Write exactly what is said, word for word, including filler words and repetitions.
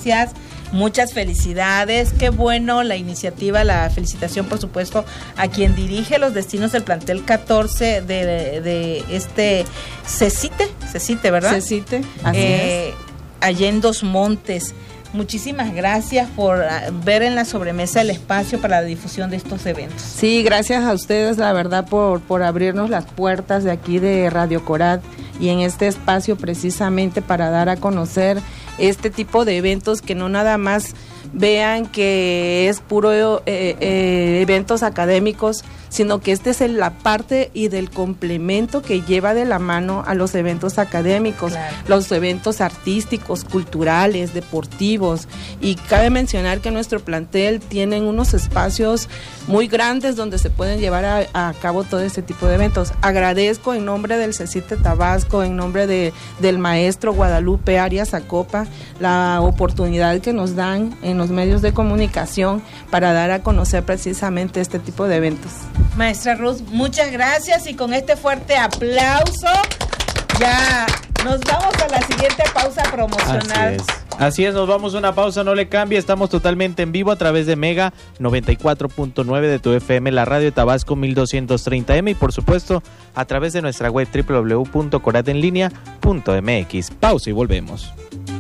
gracias, muchas felicidades, qué bueno la iniciativa, la felicitación por supuesto a quien dirige los destinos del plantel catorce de, de este CECITE, CECITE, ¿verdad? CECITE, así eh, es. Allá en Dos Montes. Muchísimas gracias por ver en la sobremesa el espacio para la difusión de estos eventos. Sí, gracias a ustedes, la verdad, por, por abrirnos las puertas de aquí de Radio Corat y en este espacio precisamente para dar a conocer este tipo de eventos que no nada más vean que es puro eh, eh, eventos académicos, sino que este es el, la parte y del complemento que lleva de la mano a los eventos académicos, claro. Los eventos artísticos, culturales, deportivos, y cabe mencionar que nuestro plantel tiene unos espacios muy grandes donde se pueden llevar a, a cabo todo este tipo de eventos. Agradezco en nombre del CECITE Tabasco, en nombre de, del maestro Guadalupe Arias Acopa, la oportunidad que nos dan en los medios de comunicación para dar a conocer precisamente este tipo de eventos. Maestra Ruth, muchas gracias, y con este fuerte aplauso ya nos vamos a la siguiente pausa promocional. Así es, así es, nos vamos a una pausa, no le cambie, estamos totalmente en vivo a través de Mega noventa y cuatro punto nueve de tu F M, la radio de Tabasco mil doscientos treinta eme, y por supuesto a través de nuestra web doble u doble u doble u punto corat en línea punto eme equis. Pausa y volvemos.